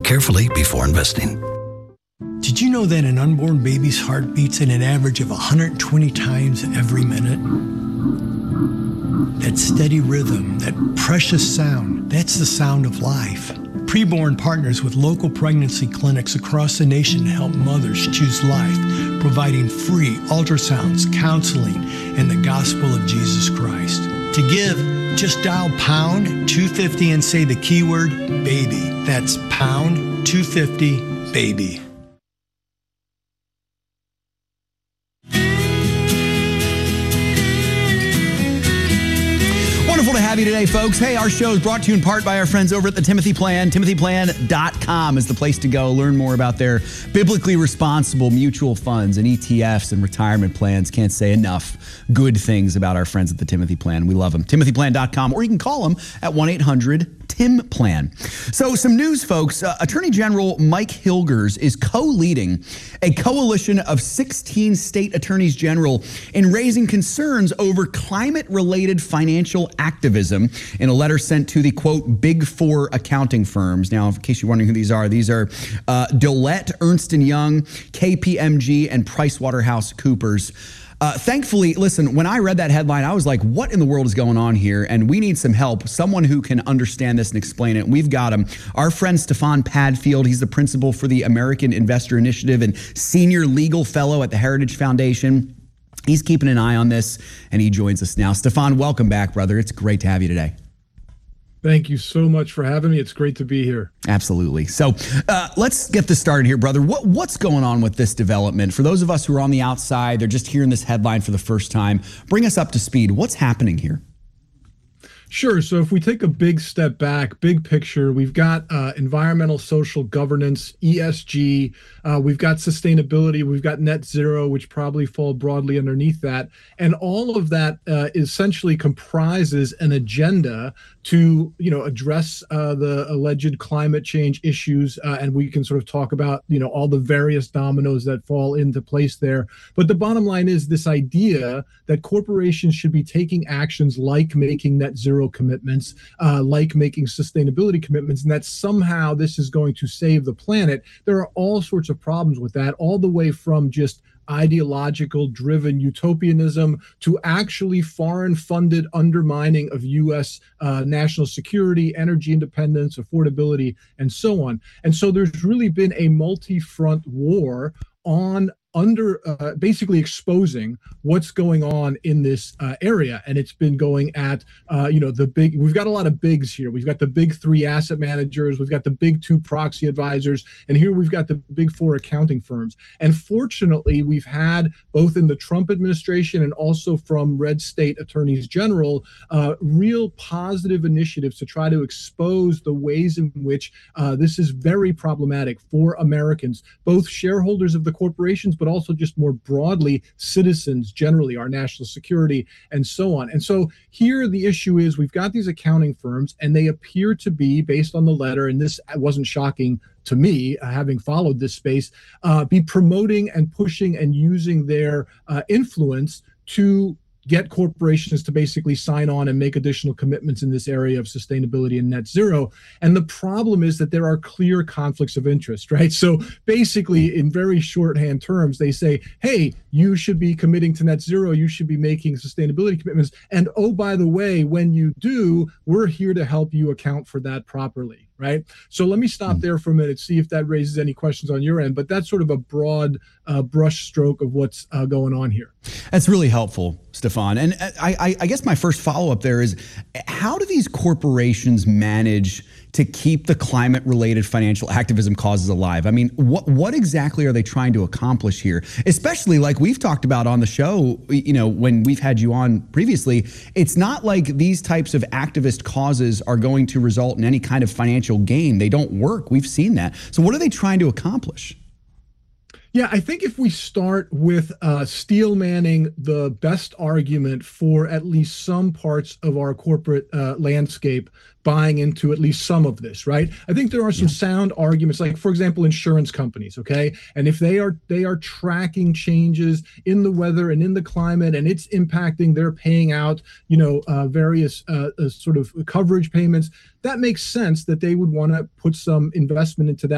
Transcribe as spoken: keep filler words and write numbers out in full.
carefully before investing. Did you know that an unborn baby's heart beats at an average of one hundred twenty times every minute? That steady rhythm, that precious sound, that's the sound of life. Preborn partners with local pregnancy clinics across the nation to help mothers choose life, providing free ultrasounds, counseling, and the gospel of Jesus Christ. To give, just dial pound two fifty and say the keyword baby. That's pound two fifty baby. Wonderful to have you today, folks. Hey, our show is brought to you in part by our friends over at the Timothy Plan. timothy plan dot com is the place to go. Learn more about their biblically responsible mutual funds and E T Fs and retirement plans. Can't say enough good things about our friends at the Timothy Plan. We love them. timothy plan dot com, or you can call them at one eight hundred Tim Plan. So some news, folks. Uh, Attorney General Mike Hilgers is co-leading a coalition of sixteen state attorneys general in raising concerns over climate-related financial activism in a letter sent to the, quote, Big Four accounting firms. Now, in case you're wondering who these are, these are uh, Deloitte, Ernst and Young, K P M G, and PricewaterhouseCoopers. Uh, thankfully, listen, when I read that headline, I was like, what in the world is going on here? And we need some help, someone who can understand this and explain it. We've got him. Our friend Stefan Padfield, he's the principal for the American Investor Initiative and senior legal fellow at the Heritage Foundation. He's keeping an eye on this, and he joins us now. Stefan, welcome back, brother. It's great to have you today. Thank you so much for having me. It's great to be here. Absolutely. So uh, let's get this started here, brother. What, what's going on with this development? For those of us who are on the outside, they're just hearing this headline for the first time. Bring us up to speed. What's happening here? Sure. So if we take a big step back, big picture, we've got uh, environmental, social governance, E S G, uh, we've got sustainability, we've got net zero, which probably fall broadly underneath that. And all of that uh, essentially comprises an agenda to, you know, address uh, the alleged climate change issues. Uh, and we can sort of talk about, you know, all the various dominoes that fall into place there. But the bottom line is this idea that corporations should be taking actions like making net zero commitments, uh, like making sustainability commitments, and that somehow this is going to save the planet. There are all sorts of problems with that, all the way from just ideological driven utopianism to actually foreign funded undermining of U S uh, national security, energy independence, affordability, and so on. And so there's really been a multi-front war on under uh, basically exposing what's going on in this uh, area. And it's been going at, uh, you know, the big, we've got a lot of bigs here. We've got the big three asset managers, we've got the big two proxy advisors, and here we've got the big four accounting firms. And fortunately, we've had both in the Trump administration and also from red state attorneys general, uh, real positive initiatives to try to expose the ways in which uh, this is very problematic for Americans, both shareholders of the corporations, but also just more broadly, citizens generally, our national security, and so on. And so here the issue is we've got these accounting firms, and they appear to be, based on the letter, and this wasn't shocking to me, uh, having followed this space, uh, be promoting and pushing and using their uh, influence to get corporations to basically sign on and make additional commitments in this area of sustainability and net zero. And the problem is that there are clear conflicts of interest, right? So basically, in very shorthand terms, they say, hey, you should be committing to net zero, you should be making sustainability commitments. And oh, by the way, when you do, we're here to help you account for that properly. Right. So let me stop there for a minute, see if that raises any questions on your end. But that's sort of a broad uh, brush stroke of what's uh, going on here. That's really helpful, Stefan. And I, I, I guess my first follow up there is, how do these corporations manage to keep the climate related financial activism causes alive? I mean, what what exactly are they trying to accomplish here? Especially like we've talked about on the show, you know, when we've had you on previously, it's not like these types of activist causes are going to result in any kind of financial gain. They don't work. We've seen that. So what are they trying to accomplish? Yeah, I think if we start with uh, steel manning the best argument for at least some parts of our corporate uh, landscape buying into at least some of this, right? I think there are some yeah. sound arguments, like, for example, insurance companies, okay? And if they are they are tracking changes in the weather and in the climate, and it's impacting, they're paying out, you know, uh, various uh, uh, sort of coverage payments, that makes sense that they would want to put some investment into that.